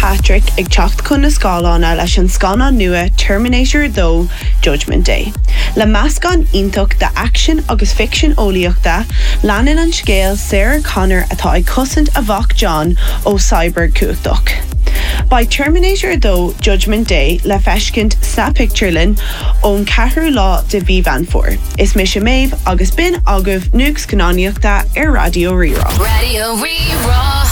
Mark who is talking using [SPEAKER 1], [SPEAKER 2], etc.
[SPEAKER 1] Patrick ag teacht chun na scálána leis an scána nua Terminator 2 Judgment Day. Le meascán iontocht de action agus fiction óíochta, leanan an scéal Sarah Connor atá ag cosint a bhach John ó Cyber Cuachdoch. By Terminator 2 Judgment Day le feiscint sa picturelin ón ceathrú lá de bhí van fór. Is mis Maeve agus bin agah nuags cannáíochta ar Radio Rerá.
[SPEAKER 2] Radio Rerá.